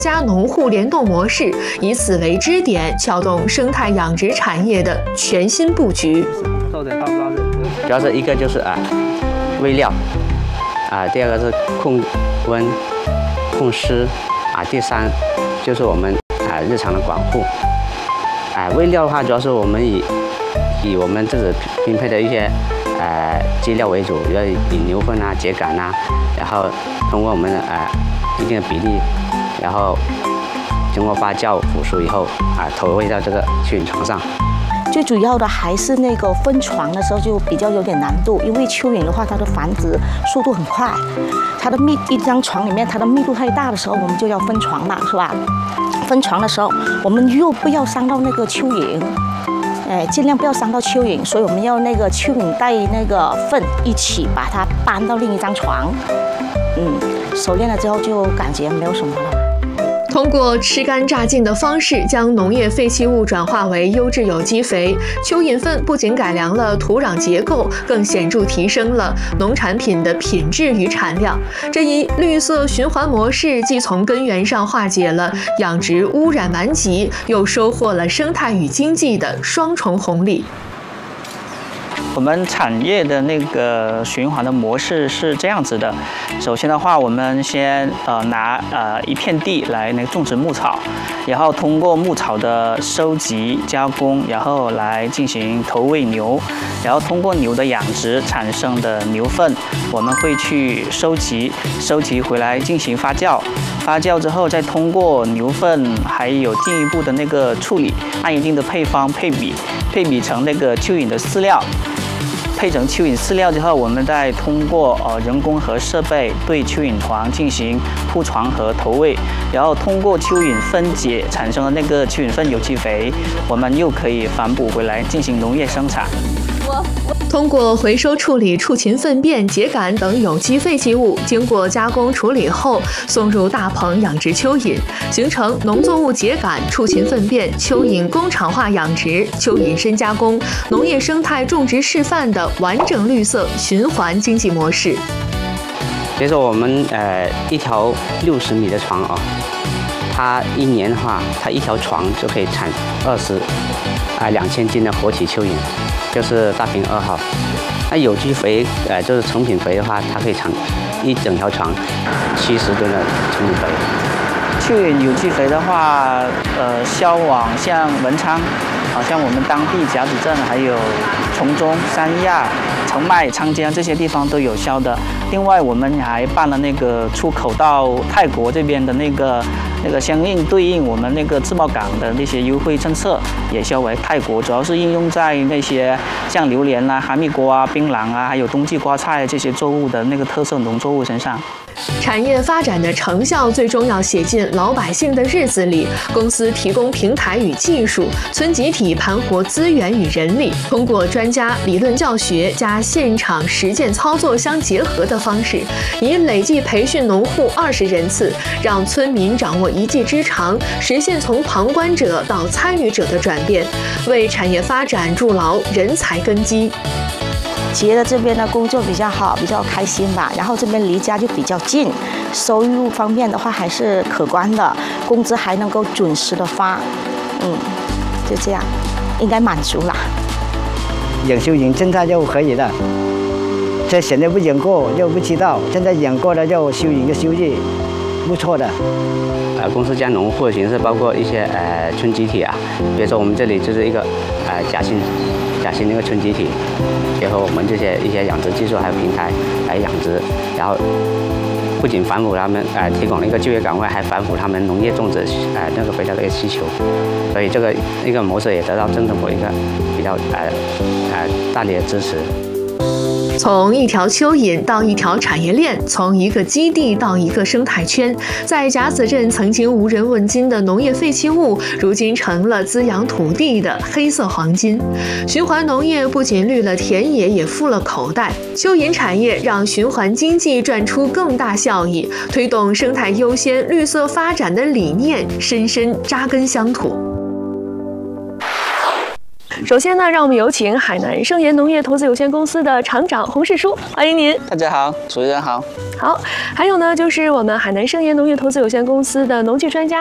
家农户联动模式，以此为支点，撬动生态养殖产业的全新布局。 主要是一个就是喂料第二个是控温、控湿第三就是我们日常的管护。喂料的话，主要是我们以我们自己拼配的一些基料为主，要以牛粪秸秆然后通过我们的一定的比例，然后经过发酵腐熟以后投喂到这个蚯蚓床上。 最主要的还是那个分床的时候就比较有点难度，因为蚯蚓的话，它的繁殖速度很快，它的一张床里面它的密度太大的时候，我们就要分床嘛，是吧？分床的时候，我们又不要伤到那个蚯蚓，尽量不要伤到蚯蚓，所以我们要那个蚯蚓带那个粪一起把它搬到另一张床。熟练了之后就感觉没有什么了。 通过吃干榨净的方式，将农业废弃物转化为优质有机肥。蚯蚓粪不仅改良了土壤结构，更显著提升了农产品的品质与产量。这一绿色循环模式，既从根源上化解了养殖污染顽疾，又收获了生态与经济的双重红利。 我们产业的那个循环的模式是这样子的。首先的话，我们先拿一片地来种植牧草，然后通过牧草的收集加工，然后来进行投喂牛，然后通过牛的养殖产生的牛粪，我们会去收集回来进行发酵，发酵之后再通过牛粪还有进一步的那个处理，按一定的配方配比成那个蚯蚓的饲料。配成蚯蚓饲料之后，我们再通过人工和设备对蚯蚓床进行铺床和投喂，然后通过蚯蚓分解产生的那个蚯蚓粪有机肥，我们又可以反哺回来进行农业生产。 通过回收处理畜禽粪便、秸秆等有机废弃物，经过加工处理后，送入大棚养殖蚯蚓，形成农作物秸秆、畜禽粪便、蚯蚓工厂化养殖、蚯蚓深加工、农业生态种植示范的完整绿色循环经济模式。 比如说我们一条60米的床它一年的话，它一条床就可以产2000斤的活体蚯蚓，就是大平2号。那有机肥就是成品肥的话，它可以产一整条床70吨的成品肥。 蚯蚓有机肥的话，销往像文昌，好像我们当地甲子镇还有崇中、三亚、澄迈、昌江这些地方都有销的。另外，我们还办了那个出口到泰国这边的那个相应对应我们那个自贸港的那些优惠政策，也销为泰国，主要是应用在那些像榴莲哈密瓜槟榔还有冬季瓜菜这些作物的那个特色农作物身上。 产业发展的成效最终要写进老百姓的日子里。公司提供平台与技术，村集体盘活资源与人力，通过专家理论教学加现场实践操作相结合的方式，以累计培训农户20人次，让村民掌握一技之长，实现从旁观者到参与者的转变，为产业发展筑牢人才根基。 觉得这边的工作比较好，比较开心吧。然后这边离家就比较近，收入方面的话还是可观的，工资还能够准时的发，就这样，应该满足啦。 养蚯蚓现在就可以了，这现在不养过就不知道，现在养过了就蚯蚓的收益不错的。 公司加农户的形式包括一些村集体比如说我们这里就是一个假新那个村集体，结合我们这些一些养殖技术还有平台来养殖，然后不仅反哺他们提供了一个就业岗位，还反哺他们农业种植那个肥料的一个需求，所以这个一个模式也得到政府一个比较大力的支持。 从一条蚯蚓到一条产业链，从一个基地到一个生态圈，在甲子镇曾经无人问津的农业废弃物，如今成了滋养土地的黑色黄金。循环农业不仅绿了田野，也富了口袋。蚯蚓产业让循环经济赚出更大效益，推动生态优先、绿色发展的理念深深扎根乡土。 首先呢，让我们有请海南盛研农业投资有限公司的厂长洪世书，欢迎您。 大家好，主持人好。 好，还有呢，就是我们海南盛研农业投资有限公司的农技专家